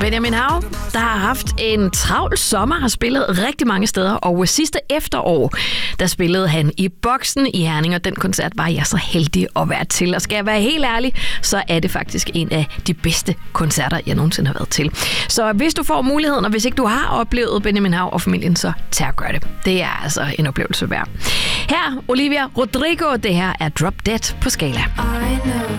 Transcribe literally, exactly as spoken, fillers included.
Benjamin Hav, der har haft en travl sommer, har spillet rigtig mange steder, og sidste efterår, der spillede han i Boksen i Herning, og den koncert var jeg så heldig at være til. Og skal jeg være helt ærlig, så er det faktisk en af de bedste koncerter, jeg nogensinde har været til. Så hvis du får muligheden, og hvis ikke du har oplevet Benjamin Hav og familien, så tag og gør det. Det er altså en oplevelse værd. Her, Olivia Rodrigo, det her er Drop Dead på Skala. I know